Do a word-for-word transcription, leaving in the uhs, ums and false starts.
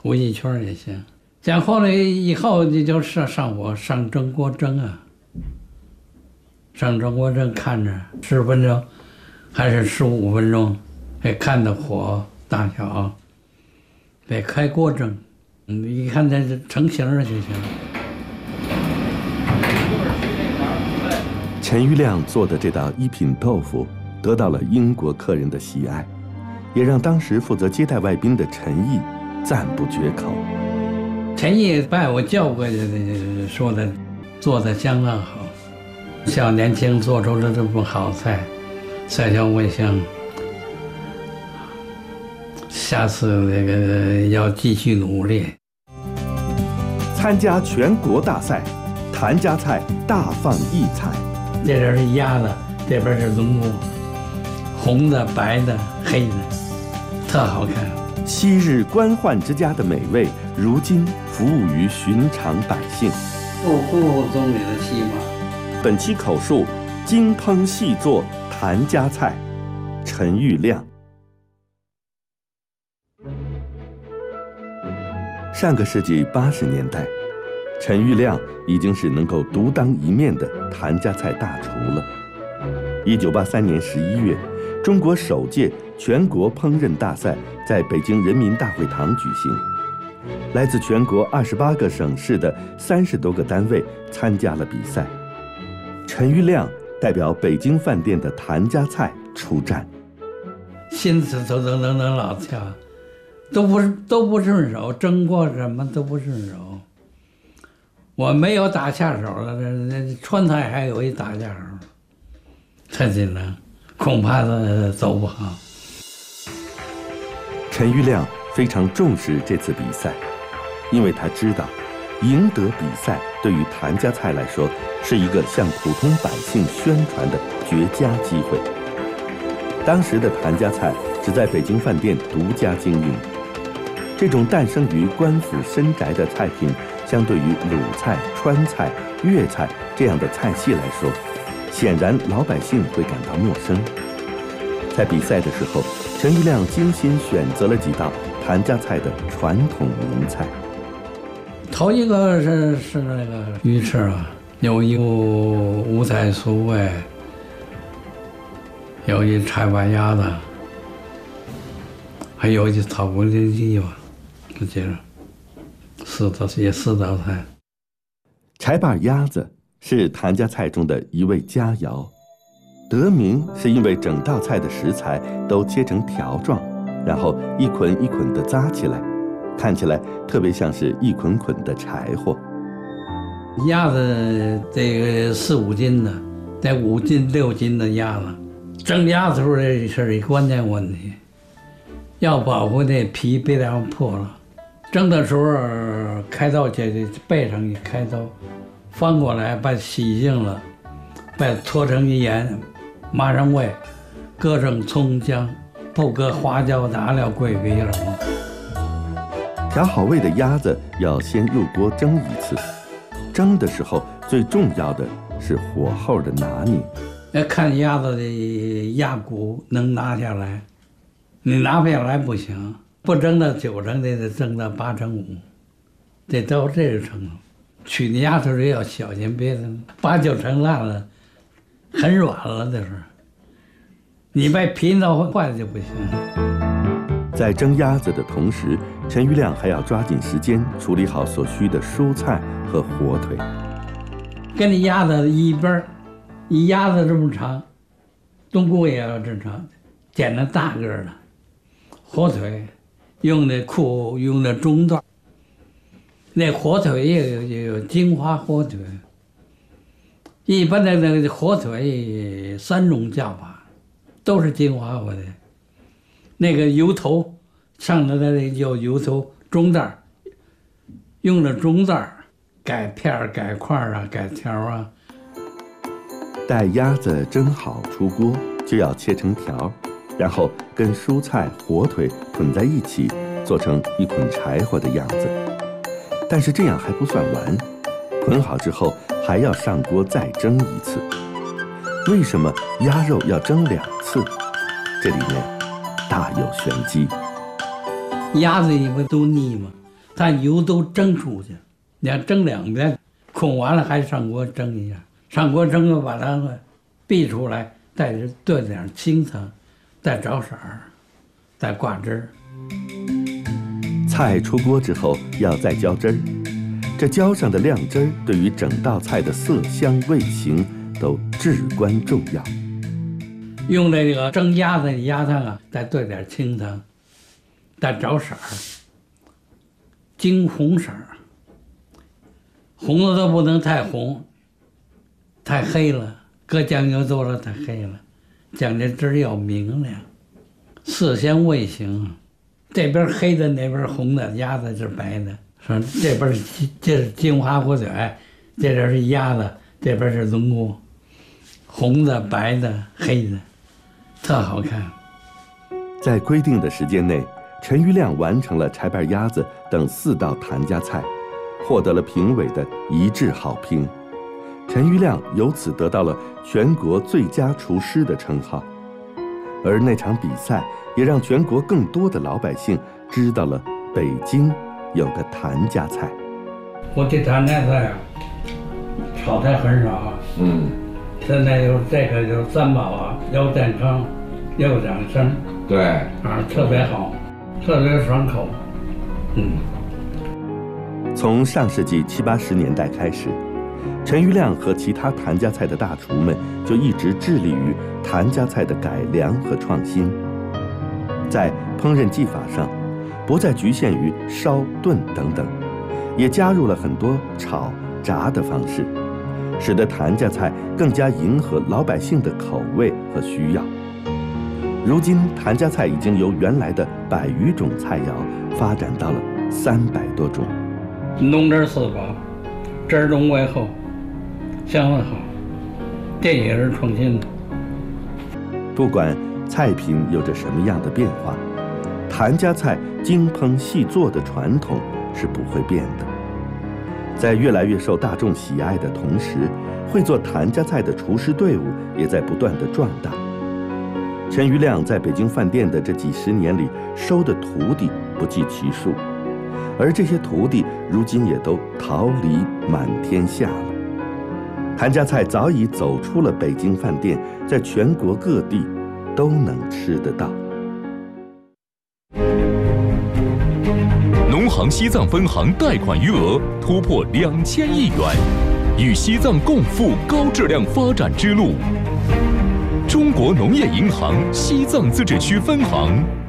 武艺圈也行。像后来以后你就上上火上中国针啊，上中国针看着十分钟还是十五分钟，得看的火大小，得开锅蒸，你看这成型了就行。 陈玉亮做的这道一品豆腐得到了英国客人的喜爱，也让当时负责接待外宾的陈毅赞不绝口。 陈毅把我叫过去，说的做的相当好，小年轻做出了这么好菜，菜香味香。下次那个要继续努力。 参加全国大赛，谭家菜大放异彩。 这边是鸭子，这边是龙骨，红的、白的、黑的，特好看。 昔日官宦之家的美味，如今服务于寻常百姓。 不负总理的希望。 本期口述：精烹细作谭家菜，陈玉亮。上个世纪八十年代，陈玉亮已经是能够独当一面的谭家菜大厨了。一九八三年十一月，中国首届全国烹饪大赛在北京人民大会堂举行，来自全国二十八个省市的三十多个单位参加了比赛。陈玉亮代表北京饭店的谭家菜出战， 心思都能能能老跳，都不都不顺手，蒸过什么都不顺手。我没有打下手了，这川菜还有一打下手，太紧张，恐怕是走不好。 陈玉亮非常重视这次比赛，因为他知道，赢得比赛对于谭家菜来说是一个向普通百姓宣传的绝佳机会。当时的谭家菜只在北京饭店独家经营，这种诞生于官府深宅的菜品，相对于鲁菜、川菜、粤菜这样的菜系来说，显然老百姓会感到陌生。在比赛的时候，陈玉亮精心选择了几道谭家菜的传统名菜。 头一个是是那个鱼翅啊，有一部五彩酥味，有一柴板鸭子，还有一草锅里脊吧，我记着，四道也四道菜。 柴板鸭子是谭家菜中的一味佳肴，得名是因为整道菜的食材都切成条状，然后一捆一捆地扎起来，看起来特别像是一捆捆的柴火。 鸭子这个四五斤的，得五斤六斤的鸭子，蒸鸭子时候这是一关键问题，要保护那皮别让破了。蒸的时候开刀，这背上一开刀，翻过来把洗净了，把搓成一盐，马上煨，搁上葱姜，不搁花椒、大料、桂皮什么。 调好味的鸭子要先入锅蒸一次，蒸的时候最重要的是火候的拿捏。 要看鸭子的鸭骨能拿下来，你拿不下来不行，不蒸到九成得得蒸到八成五，得到这个程度。取那鸭头也要小心，别八九成烂了，很软了，这是。你把皮弄坏了就不行。 在蒸鸭子的同时，陈玉亮还要抓紧时间处理好所需的蔬菜和火腿。 跟你鸭子一边，一鸭子这么长，冬菇也要这么长，剪了大个的。火腿用的库用的中段，那火腿也有也有金华火腿。一般的那个火腿三种叫法，都是金华火腿。那个油头上头的那叫油头中段，用的中段，改片儿、改块儿啊、改条啊。 待鸭子蒸好出锅，就要切成条，然后跟蔬菜、火腿捆在一起，做成一捆柴火的样子。但是这样还不算完，捆好之后还要上锅再蒸一次。为什么鸭肉要蒸两次？这里面大有玄机。 鸭子你不都腻吗？ 它油都蒸出去，你要蒸两遍，控完了还上锅蒸一下，上锅蒸了把它煸出来，再兑点清汤，再找色儿，再挂汁儿。 菜出锅之后要再浇汁儿，这浇上的亮汁儿对于整道菜的色香味形都至关重要。 用这个蒸鸭子的鸭汤啊，再兑点清汤，再找色儿，金红色儿，红的都不能太红，太黑了，搁酱油多了太黑了，酱这汁儿要明亮，色香味形。这边黑的，那边红的，鸭子是白的。说这边这是金华火腿，这边是鸭子，这边是龙骨，红的、白的、黑的，特好看。 在规定的时间内，陈余亮完成了柴瓣鸭子等四道谭家菜，获得了评委的一致好评。陈余亮由此得到了全国最佳厨师的称号。而那场比赛也让全国更多的老百姓知道了北京有个谭家菜。 我这谭家菜啊，炒菜很少啊。 嗯， 现在有这个有三宝啊，有健康，有养生。 对， 啊，特别好，特别爽口。嗯。 从上世纪七八十年代开始，陈余亮和其他谭家菜的大厨们就一直致力于谭家菜的改良和创新，在烹饪技法上，不再局限于烧、炖等等，也加入了很多炒、炸的方式，使得谭家菜更加迎合老百姓的口味和需要。如今，谭家菜已经由原来的百余种菜肴发展到了三百多种。 浓汁四宝，汁儿浓味厚，香味好，这也是创新的。 不管菜品有着什么样的变化，谭家菜精烹细做的传统是不会变的。在越来越受大众喜爱的同时，会做谭家菜的厨师队伍也在不断的壮大。陈余亮在北京饭店的这几十年里收的徒弟不计其数，而这些徒弟如今也都桃李满天下了。谭家菜早已走出了北京饭店，在全国各地都能吃得到。 农行西藏分行贷款余额突破两千亿元，与西藏共赴高质量发展之路。中国农业银行西藏自治区分行。